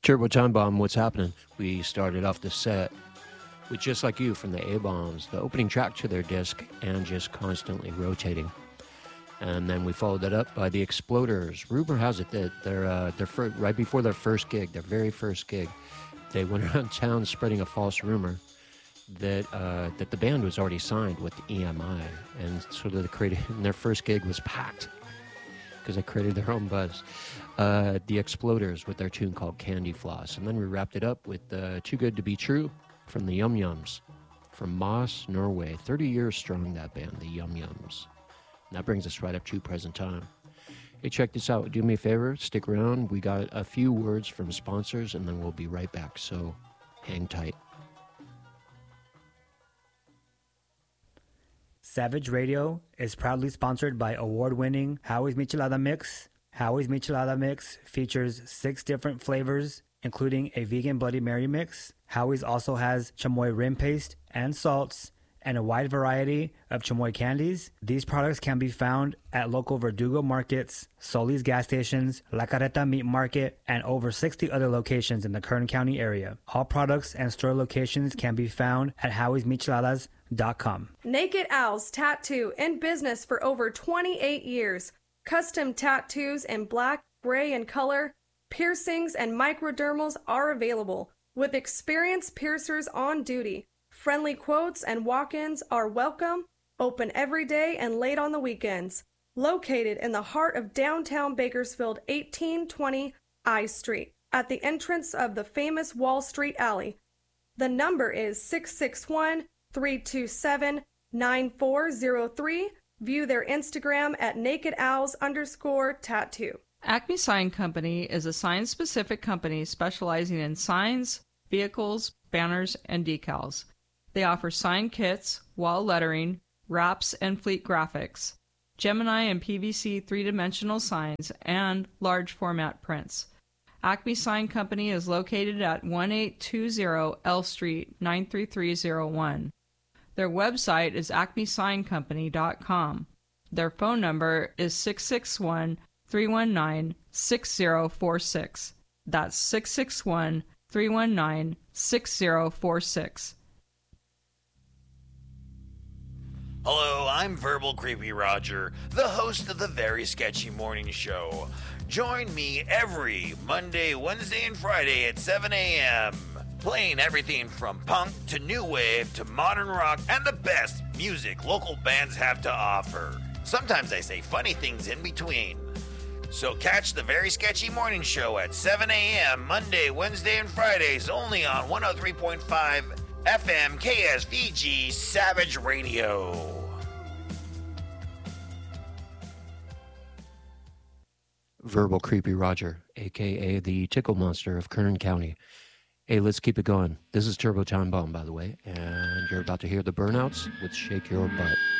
Turbo Time Bomb, what's happening? We started off the set with Just Like You from the A-Bombs, the opening track to their disc, and Just Constantly Rotating. And then we followed that up by the Exploders. Rumor has it that right before their first gig, their very first gig, they went around town spreading a false rumor that the band was already signed with EMI, and so their first gig was packed because they created their own buzz. The Exploders with their tune called Candy Floss, and then we wrapped it up with Too Good to Be True from the Yum Yums from Moss, Norway. 30 years strong, that band, the Yum Yums. And that brings us right up to present time. Hey, check this out. Do me a favor, stick around. We got a few words from sponsors, and then we'll be right back, so hang tight. Savage Radio is proudly sponsored by award-winning Howie's Michelada Mix. Howie's Michelada Mix features 6 different flavors, including a vegan Bloody Mary mix. Howie's also has chamoy rim paste and salts, and a wide variety of chamoy candies. These products can be found at local Verdugo markets, Soli's gas stations, La Carreta Meat Market, and over 60 other locations in the Kern County area. All products and store locations can be found at howiesmicheladas.com. Naked Owls Tattoo, in business for over 28 years. Custom tattoos in black, gray, and color. Piercings and microdermals are available, with experienced piercers on duty. Friendly quotes and walk-ins are welcome, open every day and late on the weekends. Located in the heart of downtown Bakersfield, 1820 I Street, at the entrance of the famous Wall Street Alley. The number is 661-327-9403. View their Instagram at nakedowls_tattoo. Acme Sign Company is a sign-specific company specializing in signs, vehicles, banners, and decals. They offer sign kits, wall lettering, wraps, and fleet graphics, Gemini and PVC 3-dimensional signs, and large format prints. Acme Sign Company is located at 1820 L Street, 93301. Their website is acmesigncompany.com. Their phone number is 661-319-6046. That's 661-319-6046. Hello, I'm Verbal Creepy Roger, the host of the Very Sketchy Morning Show. Join me every Monday, Wednesday, and Friday at 7 a.m., playing everything from punk to new wave to modern rock and the best music local bands have to offer. Sometimes I say funny things in between. So catch the Very Sketchy Morning Show at 7 a.m. Monday, Wednesday, and Fridays only on 103.5 FM KSVG Savage Radio. Verbal Creepy Roger, a.k.a. the Tickle Monster of Kern County. Hey, let's keep it going. This is Turbo Time Bomb, by the way, and you're about to hear the Burnouts with Shake Your Butt.